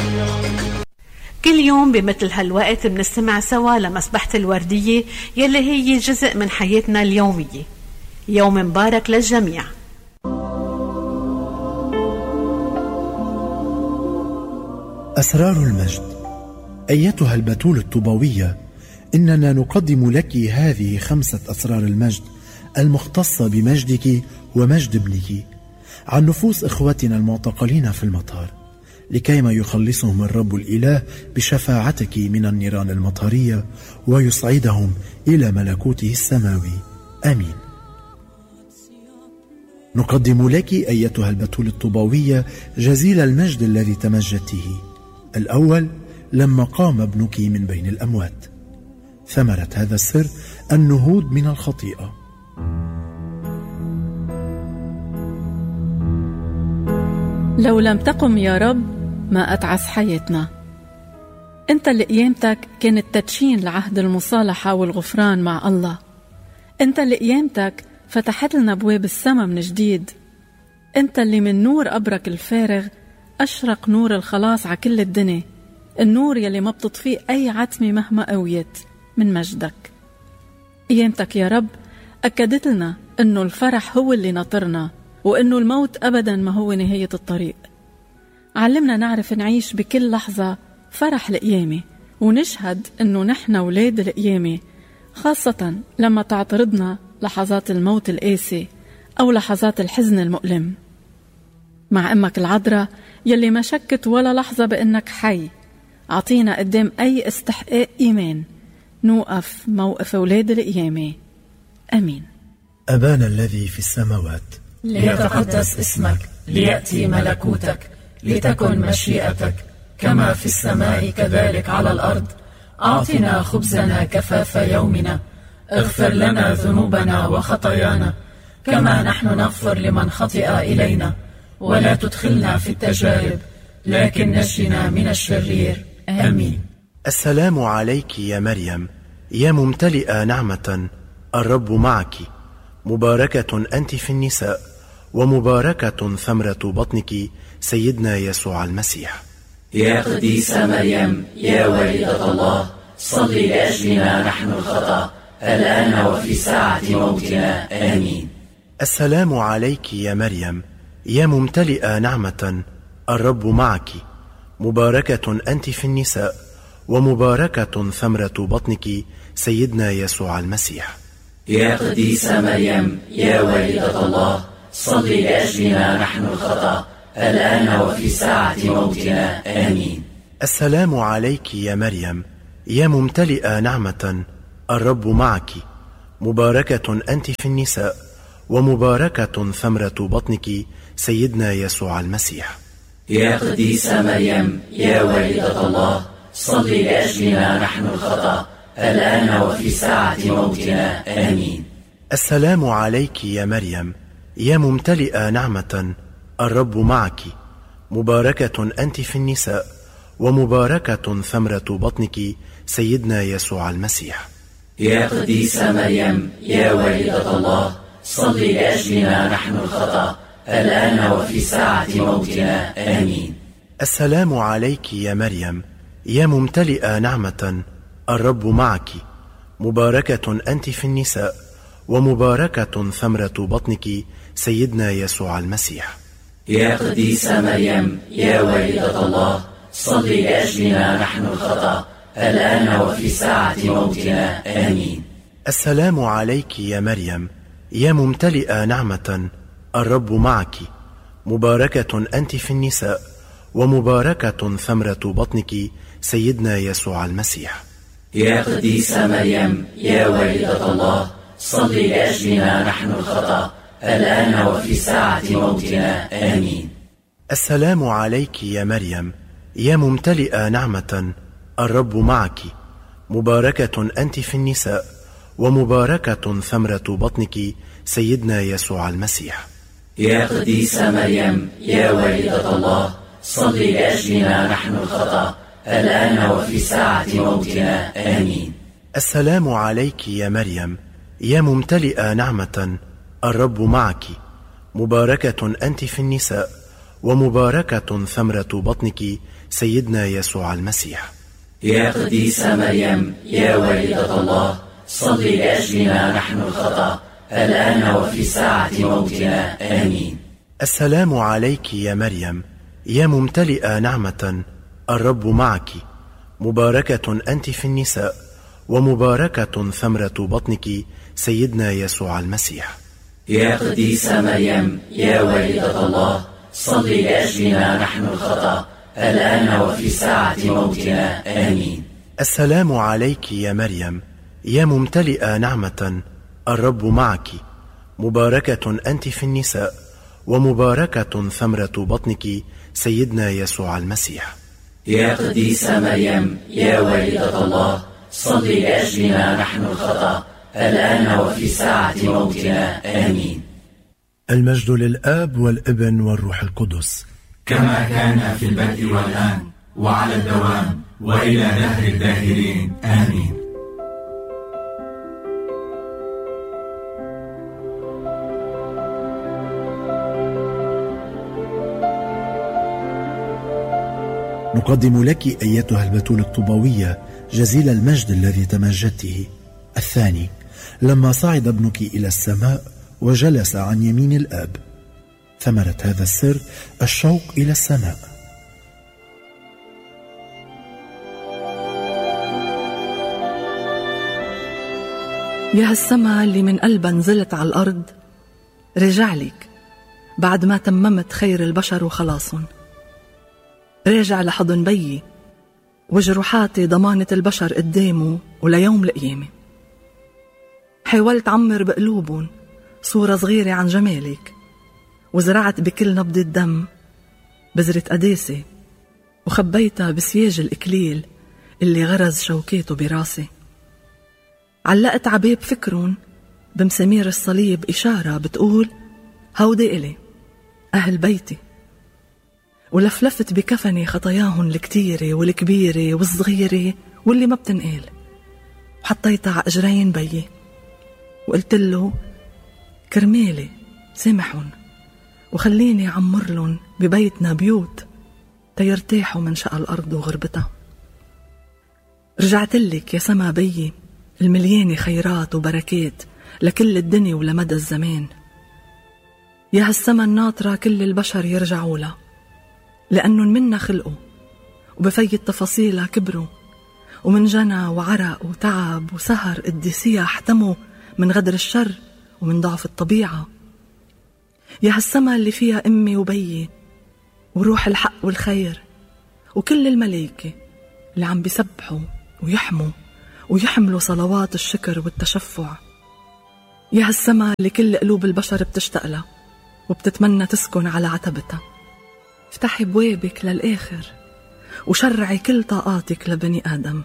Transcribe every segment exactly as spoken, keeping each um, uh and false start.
كل يوم بمثل هالوقت بنستمع سوا لمسبحة الوردية يلي هي جزء من حياتنا اليومية. يوم مبارك للجميع. أسرار المجد. أيتها البتول الطوبوية، إننا نقدم لك هذه خمسة أسرار المجد المختصة بمجدك ومجد ابنك عن نفوس إخوتنا المعتقلين في المطار، لكيما يخلصهم الرب الإله بشفاعتك من النيران المطرية ويصعدهم إلى ملكوته السماوي. آمين. نقدم لك أيتها البتول الطوبوية جزيل المجد الذي تمجدته. الأول، لما قام ابنك من بين الأموات. ثمرة هذا السر النهوض من الخطيئة. لو لم تقم يا رب ما أتعس حياتنا. أنت اللي قيامتك كانت تدشين لعهد المصالحة والغفران مع الله. أنت اللي قيامتك فتحت لنا أبواب السماء من جديد. أنت اللي من نور قبرك الفارغ أشرق نور الخلاص على كل الدنيا، النور يلي ما بتطفيه أي عتمة مهما قويت من مجدك. قيامتك يا رب أكدت لنا أنه الفرح هو اللي ناطرنا، وأنه الموت أبدا ما هو نهاية الطريق. علمنا نعرف نعيش بكل لحظة فرح القيامة، ونشهد أنه نحن ولاد القيامة، خاصة لما تعترضنا لحظات الموت القاسي أو لحظات الحزن المؤلم. مع أمك العذراء يلي ما شكت ولا لحظة بأنك حي، عطينا قدام أي استحقاق إيمان نوقف موقف أولاد القيامة. أمين. أبانا الذي في السماوات، ليتقدس اسمك، ليأتي ملكوتك، لتكن مشيئتك كما في السماء كذلك على الأرض. أعطنا خبزنا كفاف يومنا، اغفر لنا ذنوبنا وخطايانا كما نحن نغفر لمن خطئ إلينا، ولا تدخلنا في التجارب لكن نجنا من الشرير. آمين. السلام عليك يا مريم، يا ممتلئة نعمة، الرب معك، مباركة أنت في النساء، ومباركة ثمرة بطنك سيدنا يسوع المسيح. يا قديسة مريم، يا والدة الله، صلي لأجلنا نحن الخطأ الآن وفي ساعة موتنا. آمين. السلام عليك يا مريم، يا ممتلئة نعمة، الرب معك، مباركة أنت في النساء، ومباركة ثمرة بطنك سيدنا يسوع المسيح. يا قديسة مريم، يا والدة الله، صلي لأجلنا نحن الخطأ الآن وفي ساعة موتنا. آمين. السلام عليك يا مريم، يا ممتلئة نعمة، الرب معك، مباركة أنت في النساء، ومباركة ثمرة بطنك سيدنا يسوع المسيح. يا قديسة مريم، يا والدة الله، صلي لأجلنا نحن الخطأ الآن وفي ساعة موتنا. آمين. السلام عليك يا مريم، يا ممتلئة نعمة، الرب معك، مباركة أنت في النساء، ومباركة ثمرة بطنك سيدنا يسوع المسيح. يا قديسة مريم، يا والدة الله، صلي لأجلنا نحن الخطأ الآن وفي ساعة موتنا. آمين. السلام عليك يا مريم، يا ممتلئة نعمة، الرب معك، مباركة أنت في النساء، ومباركة ثمرة بطنك سيدنا يسوع المسيح. يا قديسة مريم، يا والدة الله، صلي لأجلنا نحن الخطأ الآن وفي ساعة موتنا. آمين. السلام عليك يا مريم، يا ممتلئة نعمة، الرب معك، مباركة أنت في النساء، ومباركة ثمرة بطنك سيدنا يسوع المسيح. يا قديسة مريم، يا والدة الله، صلي لأجلنا نحن الخطأ الآن وفي ساعة موتنا. آمين. السلام عليك يا مريم، يا ممتلئة نعمة، الرب معك، مباركة أنت في النساء، ومباركة ثمرة بطنك سيدنا يسوع المسيح. يا قديسة مريم، يا والدة الله، صلي لأجلنا نحن الخطأ الآن وفي ساعة موتنا. آمين. السلام عليك يا مريم، يا ممتلئة نعمة، الرب معك، مباركة أنت في النساء، ومباركة ثمرة بطنك سيدنا يسوع المسيح. يا قديسة مريم يا والدة الله، صلي لأجلنا نحن الخطأ الآن وفي ساعة موتنا، آمين. السلام عليك يا مريم يا ممتلئة نعمة، الرب معك، مباركة أنت في النساء، ومباركة ثمرة بطنك سيدنا يسوع المسيح. يا قديسة مريم يا والدة الله، صلي لأجلنا نحن الخطأ الآن وفي ساعة موتنا، آمين. السلام عليك يا مريم يا ممتلئة نعمة، الرب معك، مباركة أنت في النساء، ومباركة ثمرة بطنك سيدنا يسوع المسيح. يا قديسة مريم يا والدة الله، صلي لأجلنا نحن الخطأ الآن وفي ساعة موتنا، آمين. المجد للآب والابن والروح القدس، كما كان في البدء والآن وعلى الدوام وإلى دهر الداهرين، آمين. نقدم لك أيتها البتول الطوبوية جزيل المجد الذي تمجدته. الثاني، لما صعد ابنك إلى السماء وجلس عن يمين الآب. ثمرة هذا السر الشوق إلى السماء. يا هالسما اللي من قلبها نزلت على الأرض، رجع لك بعد ما تممت خير البشر وخلاصهم. راجع لحضن بيي وجروحاتي ضمانة البشر قدامه وليوم القيامة. حاولت عمر بقلوبهم صورة صغيرة عن جمالك، وزرعت بكل نبضة دم بذرة قداسة، وخبيتها بسياج الإكليل اللي غرز شوكاته براسي. علقت عباب فكرون بمسامير الصليب إشارة بتقول هودي إلي أهل بيتي، ولفلفت بكفني خطاياهن الكتيرة والكبيرة والصغيرة واللي ما بتنقال، وحطيتها على أجرين بيي وقلت له كرمالي سامحن وخليني عمرلن ببيتنا بيوت تيرتاحوا من شقى الأرض وغربتها. رجعت لك يا سما بيي المليانة خيرات وبركات لكل الدنيا ولمدى الزمان. يا هالسما الناطرة كل البشر يرجعوا لها، لأنن منا خلقوا وبفيد تفاصيلها كبروا، ومن جنى وعرق وتعب وسهر قديسيها احتموا من غدر الشر ومن ضعف الطبيعة. يا هالسما اللي فيها أمي وبيي وروح الحق والخير وكل الملائكة اللي عم بيسبحوا ويحموا ويحملوا صلوات الشكر والتشفع. يا هالسما اللي كل قلوب البشر بتشتاق لها وبتتمنى تسكن على عتبتها. افتحي بوابك للآخر وشرعي كل طاقاتك لبني آدم.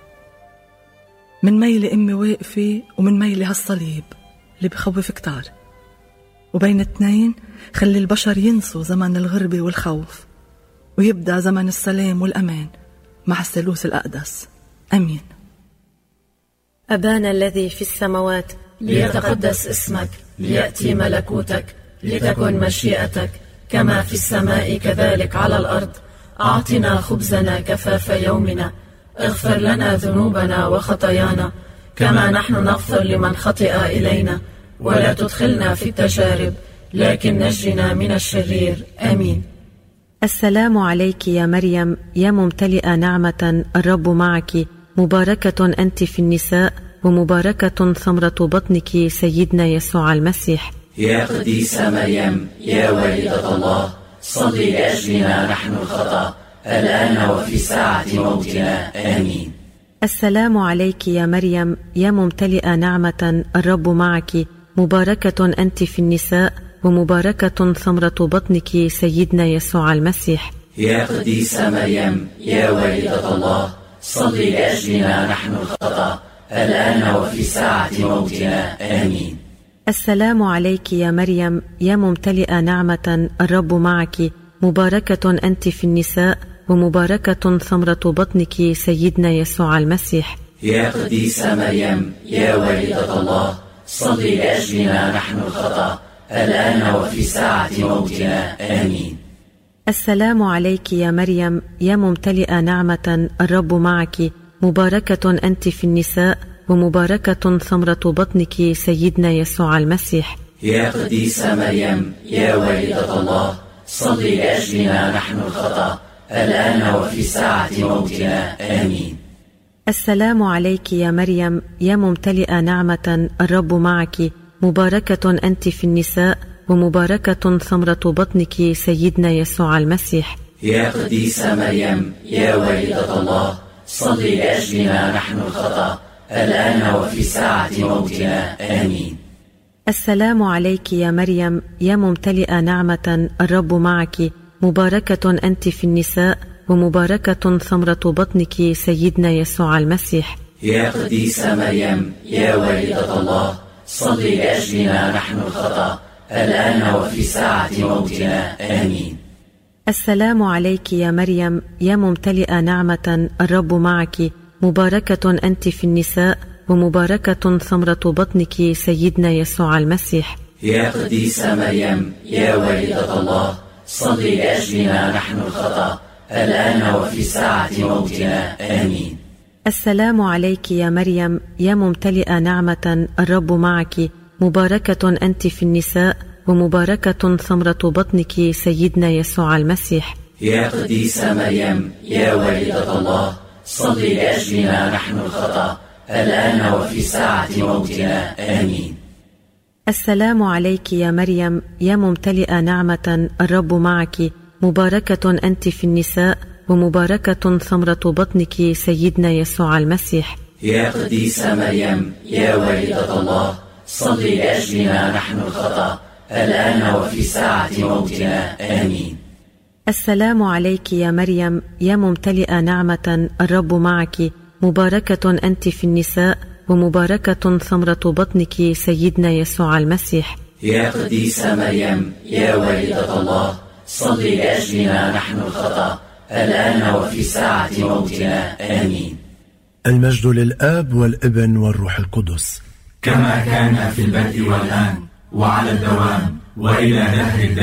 من ميلة أمي واقفة ومن ميلة هالصليب اللي بخوف كتار، وبين اثنين خلي البشر ينسوا زمن الغربة والخوف ويبدأ زمن السلام والأمان مع الثالوث الأقدس، أمين. أبانا الذي في السماوات، ليتقدس اسمك، ليأتي ملكوتك، لتكن مشيئتك كما في السماء كذلك على الأرض. أعطنا خبزنا كفاف يومنا، اغفر لنا ذنوبنا وخطايانا كما نحن نغفر لمن خطئ إلينا، ولا تدخلنا في التجارب لكن نجنا من الشرير، آمين. السلام عليك يا مريم يا ممتلئة نعمة، الرب معك، مباركة أنت في النساء، ومباركة ثمرة بطنك سيدنا يسوع المسيح. يا قديسة مريم يا والدة الله، صلي لأجلنا نحن الخطأ الآن وفي ساعة موتنا، آمين. السلام عليك يا مريم يا ممتلئة نعمة، الرب معك، مباركة أنت في النساء، ومباركة ثمرة بطنك سيدنا يسوع المسيح. يا قديسة مريم يا والدة الله، صلي لأجلنا نحن الخطأ الآن وفي ساعة موتنا، آمين. السلام عليك يا مريم يا ممتلئة نعمة، الرب معك، مباركة أنت في النساء، ومباركة ثمرة بطنك سيدنا يسوع المسيح. يا قديسة مريم يا والدة الله، صلي لأجلنا نحن الخطأ الآن وفي ساعة موتنا، آمين. السلام عليك يا مريم يا ممتلئة نعمة، الرب معك، مباركة أنت في النساء ومباركة ثمرة بطنك سيدنا يسوع المسيح. يا قديسة مريم يا والدة الله، صلي لأجلنا نحن الخطأ الآن وفي ساعة موتنا، آمين. السلام عليك يا مريم يا ممتلئة نعمة، الرب معك، مباركة أنت في النساء ومباركة ثمرة بطنك سيدنا يسوع المسيح. يا قديسة مريم يا والدة الله، صلي لأجلنا نحن الخطأ الآن وفي ساعة موتنا، آمين. السلام عليك يا مريم يا ممتلئة نعمة، الرب معك، مباركة أنت في النساء ومباركة ثمرة بطنك سيدنا يسوع المسيح. يا قديسة مريم يا والدة الله، صلي لأجلنا نحن الخطأ الآن وفي ساعة موتنا، آمين. السلام عليك يا مريم يا ممتلئة نعمة، الرب معك، مباركة أنت في النساء ومباركة ثمرة بطنك سيدنا يسوع المسيح. يا قديسة مريم يا والدة الله، صلي لأجلنا نحن الخطأ الآن وفي ساعة موتنا، آمين. السلام عليك يا مريم يا ممتلئة نعمة، الرب معك، مباركة أنت في النساء ومباركة ثمرة بطنك سيدنا يسوع المسيح. يا قديسة مريم يا والدة الله، صلي لأجلنا نحن الخطأ الآن وفي ساعة موتنا، آمين. السلام عليك يا مريم يا ممتلئة نعمة، الرب معك، مباركة أنت في النساء ومباركة ثمرة بطنك سيدنا يسوع المسيح. يا قديسة مريم يا والدة الله، صلي لأجلنا نحن الخطأ الآن وفي ساعة موتنا، آمين. السلام عليك يا مريم يا ممتلئة نعمة، الرب معك، مباركة أنت في النساء ومباركة ثمرة بطنك سيدنا يسوع المسيح. يا قديسة مريم يا والدة الله، صلي لأجلنا نحن الخطأ الآن وفي ساعة موتنا، آمين. المجد للآب والابن والروح القدس، كما كان في البدء والآن وعلى الدوام وإلى دهر الدهر.